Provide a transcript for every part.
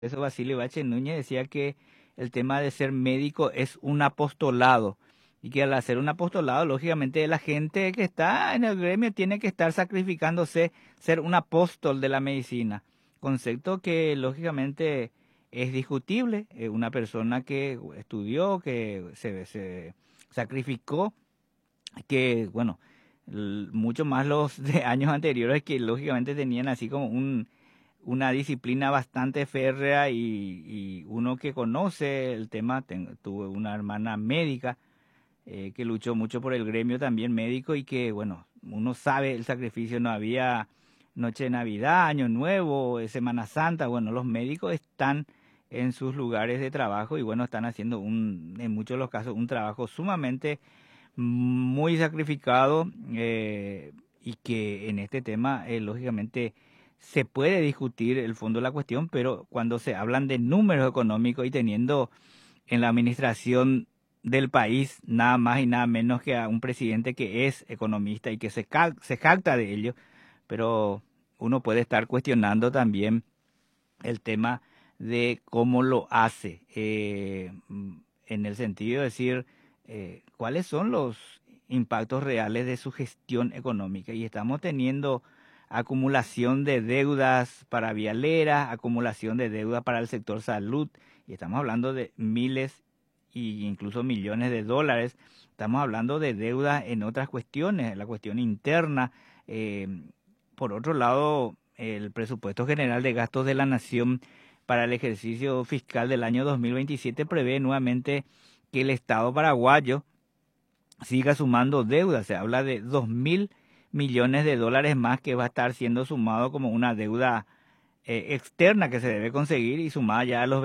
Eso Basilio Bache Núñez decía que el tema de ser médico es un apostolado y que al hacer un apostolado, lógicamente la gente que está en el gremio tiene que estar sacrificándose, ser un apóstol de la medicina, concepto que lógicamente es discutible. Una persona que estudió, que se sacrificó, que bueno, mucho más los de años anteriores que lógicamente tenían así como una disciplina bastante férrea y uno que conoce el tema, tuve una hermana médica que luchó mucho por el gremio también médico y que, bueno, uno sabe el sacrificio, no había noche de Navidad, Año Nuevo, Semana Santa, bueno, los médicos están en sus lugares de trabajo y bueno, están haciendo en muchos de los casos un trabajo sumamente muy sacrificado y que en este tema, lógicamente, se puede discutir el fondo de la cuestión, pero cuando se hablan de números económicos y teniendo en la administración del país nada más y nada menos que a un presidente que es economista y que se jacta de ello, pero uno puede estar cuestionando también el tema de cómo lo hace, en el sentido de decir cuáles son los impactos reales de su gestión económica. Y estamos teniendo acumulación de deudas para vialeras, acumulación de deudas para el sector salud, y estamos hablando de miles e incluso millones de dólares. Estamos hablando de deudas en otras cuestiones, la cuestión interna. eh, por otro lado, el presupuesto general de gastos de la Nación para el ejercicio fiscal del año 2027 prevé nuevamente que el Estado paraguayo siga sumando deuda. Se habla de 2.000 millones de dólares más que va a estar siendo sumado como una deuda externa que se debe conseguir y sumada ya a los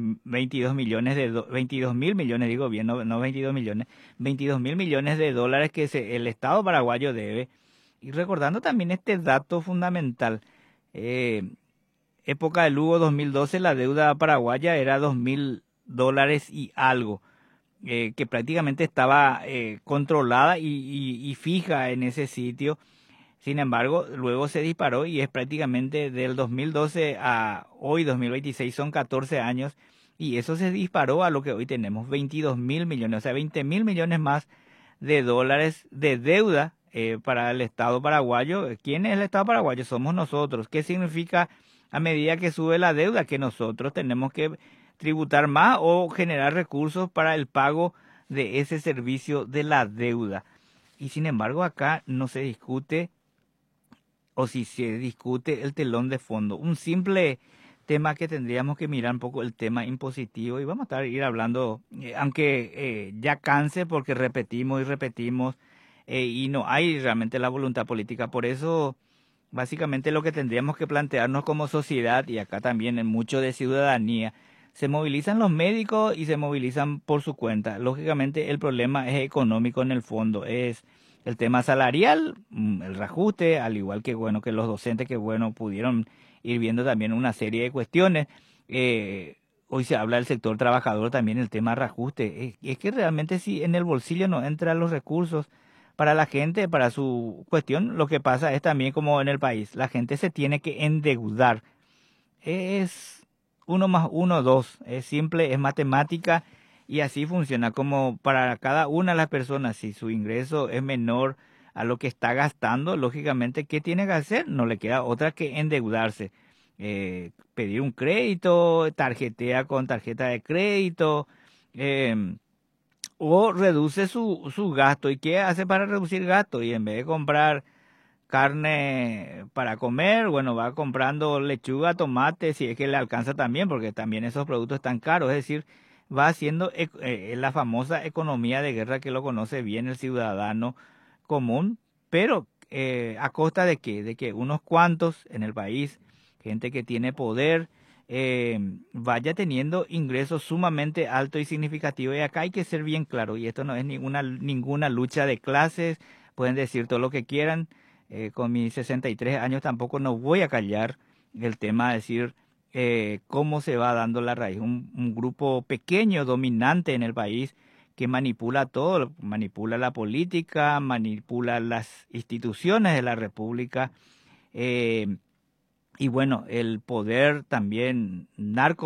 22 millones 22 mil millones, digo bien, no 22 millones, 22 mil millones de dólares que el Estado paraguayo debe. Y recordando también este dato fundamental, eh, época de Lugo 2012, la deuda paraguaya era 2.000 dólares y algo, que prácticamente estaba controlada y fija en ese sitio. Sin embargo, luego se disparó y es prácticamente del 2012 a hoy, 2026, son 14 años, y eso se disparó a lo que hoy tenemos, 22.000 millones, o sea, 20.000 millones más de dólares de deuda para el Estado paraguayo. ¿Quién es el Estado paraguayo? Somos nosotros. ¿Qué significa a medida que sube la deuda? Que nosotros tenemos que tributar más o generar recursos para el pago de ese servicio de la deuda. Y sin embargo, acá no se discute, o si se discute el telón de fondo, un simple tema que tendríamos que mirar un poco, el tema impositivo, y vamos a ir hablando, aunque ya canse porque repetimos y repetimos, y no hay realmente la voluntad política. Por eso básicamente lo que tendríamos que plantearnos como sociedad, y acá también en mucho de ciudadanía, se movilizan los médicos y se movilizan por su cuenta. Lógicamente el problema es económico en el fondo, es el tema salarial, el reajuste, al igual que bueno que los docentes que bueno pudieron ir viendo también una serie de cuestiones. Hoy se habla del sector trabajador también, el tema reajuste. Es que realmente si en el bolsillo no entran los recursos para la gente, para su cuestión, lo que pasa es también como en el país, la gente se tiene que endeudar. Es uno más uno, dos, es simple, es matemática y así funciona como para cada una de las personas. Si su ingreso es menor a lo que está gastando, lógicamente, ¿qué tiene que hacer? No le queda otra que endeudarse. Pedir un crédito, tarjetea con tarjeta de crédito, em, o reduce su gasto. ¿Y qué hace para reducir gasto? Y en vez de comprar carne para comer, bueno, va comprando lechuga, tomate, si es que le alcanza también, porque también esos productos están caros. Es decir, va haciendo la famosa economía de guerra que lo conoce bien el ciudadano común, pero ¿a costa de qué? De que unos cuantos en el país, gente que tiene poder, vaya teniendo ingresos sumamente altos y significativos. Y acá hay que ser bien claro, y esto no es ninguna lucha de clases, pueden decir todo lo que quieran. Con mis 63 años tampoco no voy a callar el tema de decir cómo se va dando la raíz. Un grupo pequeño, dominante en el país, que manipula todo, manipula la política, manipula las instituciones de la República, eh, y bueno, el poder también narco